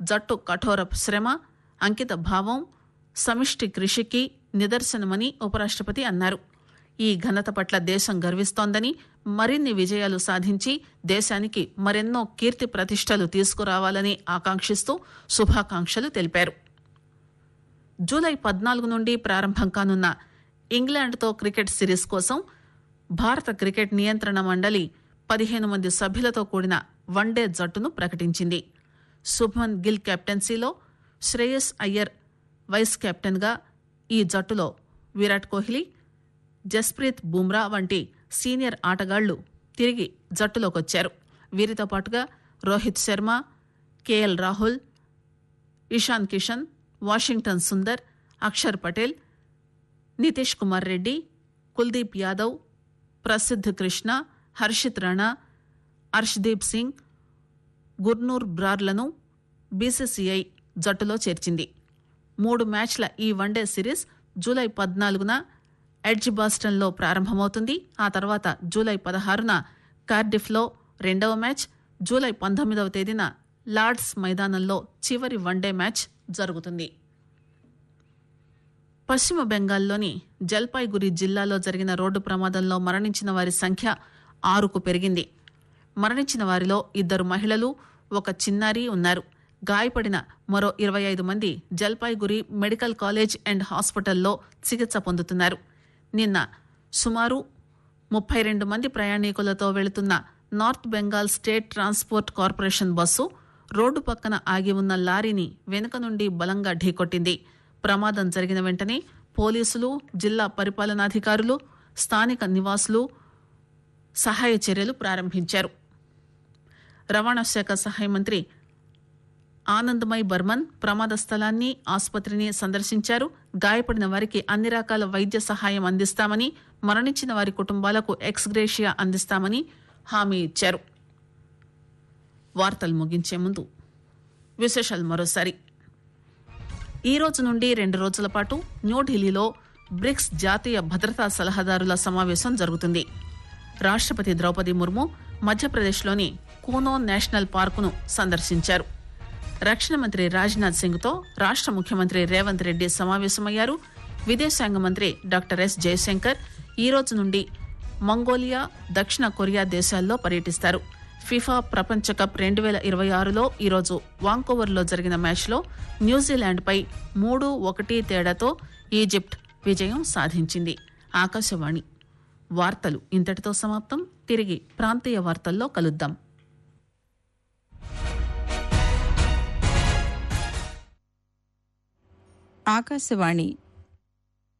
జట్టు కఠోర శ్రమ, అంకిత భావం, సమిష్టి కృషికి నిదర్శనమని ఉపరాష్ట్రపతి అన్నారు. ఈ ఘనత పట్ల దేశం గర్విస్తోందని, మరిన్ని విజయాలు సాధించి దేశానికి మరెన్నో కీర్తి ప్రతిష్టలు తీసుకురావాలని ఆకాంక్షిస్తూ శుభాకాంక్షలు తెలిపారు. జూలై 14 నుండి ప్రారంభం కానున్న ఇంగ్లాండ్తో క్రికెట్ సిరీస్ కోసం భారత క్రికెట్ నియంత్రణ మండలి 15 మంది సభ్యులతో కూడిన వన్డే జట్టును ప్రకటించింది. శుభ్మన్ గిల్ కెప్టెన్సీలో, శ్రేయస్ అయ్యర్ వైస్ కెప్టెన్గా ఈ జట్టులో విరాట్ కోహ్లీ, జస్ప్రీత్ బుమ్రా వంటి సీనియర్ ఆటగాళ్లు తిరిగి జట్టులోకొచ్చారు. వీరితో పాటుగా Rohit Sharma, KL Rahul, Ishan Kishan, Washington Sundar, Axar Patel, Nitish Kumar Reddy, Kuldeep Yadav, Prasidh Krishna, Harshit Rana, Arshdeep Singh, Gurnoor బ్రార్లను BCCI జట్టులో చేర్చింది. 3 మ్యాచ్ల ఈ వన్డే సిరీస్ జూలై 14న ఎడ్జ్బాస్టన్లో ప్రారంభమవుతుంది. ఆ తర్వాత జూలై 16న కార్డిఫ్లో రెండవ మ్యాచ్, జూలై 19వ తేదీన లార్డ్స్ మైదానంలో చివరి వన్డే మ్యాచ్ జరుగుతుంది. పశ్చిమ బెంగాల్లోని జల్పాయ్గురి జిల్లాలో జరిగిన రోడ్డు ప్రమాదంలో మరణించిన వారి సంఖ్య 6కు పెరిగింది. మరణించిన వారిలో 2 మహిళలు, 1 చిన్నారి ఉన్నారు. గాయపడిన మరో 25 మంది జల్పాయ్గురి మెడికల్ కాలేజ్ అండ్ హాస్పిటల్లో చికిత్స పొందుతున్నారు. నిన్న సుమారు 32 మంది ప్రయాణికులతో వెళుతున్న north Bengal state transport corporation bus road పక్కన ఆగి ఉన్న లారీని వెనుక నుండి బలంగా ఢీకొట్టింది. ప్రమాదం జరిగిన వెంటనే పోలీసులు, జిల్లా పరిపాలనాధికారులు, స్థానిక నివాసులు సహాయ చర్యలు ప్రారంభించారు. రవాణా శాఖ సహాయ మంత్రి ఆనందమయ్ బర్మన్ ప్రమాద స్థలాన్ని, ఆసుపత్రిని సందర్శించారు. గాయపడిన వారికి అన్ని రకాల వైద్య సహాయం అందిస్తామని, మరణించిన వారి కుటుంబాలకు ఎక్స్గ్రేషియా అందిస్తామని హామీ ఇచ్చారు. వార్తలు ముగించే ముందు విశేషాలు మరోసారి. ఈ రోజు నుండి 2 రోజుల పాటు న్యూఢిల్లీలో బ్రిక్స్ జాతీయ భద్రతా సలహాదారుల సమావేశం జరుగుతుంది. రాష్ట్రపతి ద్రౌపది ముర్ము మధ్యప్రదేశ్లోని కూనో నేషనల్ పార్కును సందర్శించారు. రక్షణ మంత్రి రాజ్నాథ్ సింగ్తో రాష్ట్ర ముఖ్యమంత్రి రేవంత్ రెడ్డి సమావేశమయ్యారు. విదేశాంగ మంత్రి డాక్టర్ ఎస్ జయశంకర్ ఈ రోజు నుండి మంగోలియా, దక్షిణ కొరియా దేశాల్లో పర్యటిస్తారు. ఫిఫా ప్రపంచ కప్ 2026లో ఈరోజు వాంకోవర్లో జరిగిన మ్యాచ్లో న్యూజిలాండ్పై 3-1 తేడాతో ఈజిప్ట్ విజయం సాధించింది. ఆకాశవాణి వార్తలు ఇంతటితో సమాప్తం. తిరిగి ప్రాంతీయ వార్తల్లో కలుద్దాం. ఆకాశవాణి